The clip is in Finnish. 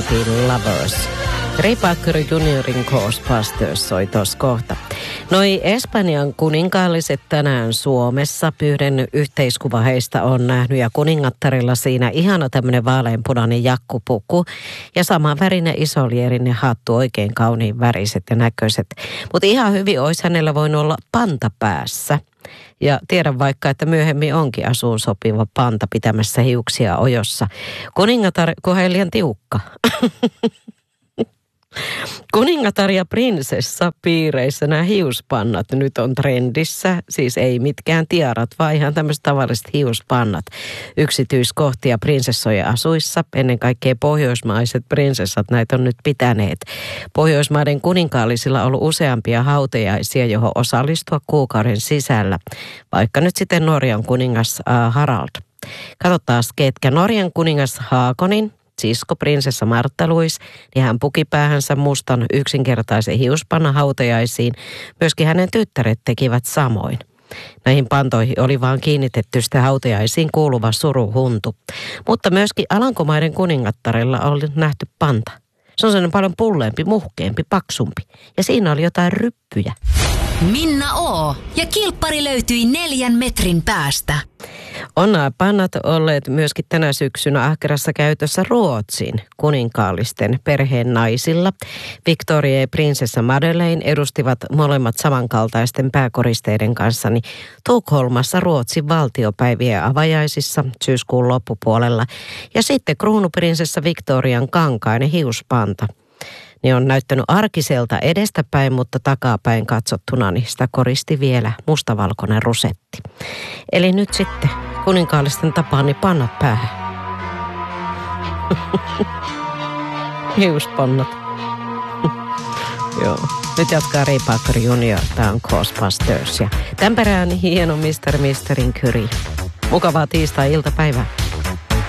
Baby Lovers. Ray Parker Juniorin Ghostbusters soi tuossa kohta. Noi Espanjan kuninkaalliset tänään Suomessa. Yhden yhteiskuva heistä on nähnyt ja kuningattarilla siinä ihana tämmöinen vaaleanpunainen jakkupuku. Ja samanvärinen isolierinen hattu, oikein kauniin väriset ja näköiset. Mutta ihan hyvin olisi hänellä voinut olla panta päässä. Ja tiedän vaikka, että myöhemmin onkin asuun sopiva panta pitämässä hiuksia ojossa. Kuningatar, kun he liian tiukka. Kuningatar ja prinsessa piireissä nämä hiuspannat nyt on trendissä. Siis ei mitkään tiarat, vaan ihan tämmöiset tavalliset hiuspannat. Yksityiskohtia prinsessojen asuissa. Ennen kaikkea pohjoismaiset prinsessat näitä on nyt pitäneet. Pohjoismaiden kuninkaallisilla on ollut useampia hautajaisia, johon osallistua kuukauden sisällä. Vaikka nyt sitten Norjan kuningas Harald. Katsotaan ketkä. Norjan kuningas Haakonin sisko prinsessa Martta Louise, niin hän puki päähänsä mustan yksinkertaisen hiuspannan hautajaisiin. Myöskin hänen tyttäret tekivät samoin. Näihin pantoihin oli vaan kiinnitetty sitä hautajaisiin kuuluva suruhuntu. Mutta myöskin Alankomaiden kuningattarella oli nähty panta. Se on sellainen paljon pulleempi, muhkeampi, paksumpi. Ja siinä oli jotain ryppyjä. Minna O. ja kilppari löytyi 4 metrin päästä. On nämä pannat olleet myöskin tänä syksynä ahkerassa käytössä Ruotsin kuninkaallisten perheen naisilla. Victoria ja prinsessa Madeleine edustivat molemmat samankaltaisten pääkoristeiden kanssa Tukholmassa Ruotsin valtiopäivien avajaisissa syyskuun loppupuolella. Ja sitten kruunuprinsessa Victorian kankainen hiuspanta. Niin on näyttänyt arkiselta edestäpäin, mutta takapäin katsottuna niin sitä koristi vielä mustavalkoinen rusetti. Eli nyt sitten kuninkaallisten tapaan niin panna päähän. Hiuspannat. Joo. Nyt jatkaa Ray Parker Junior. Tämä on Ghostbusters. Ja tämän perään hieno Mr. Misterin Kyri. Mukavaa tiistai-iltapäivää.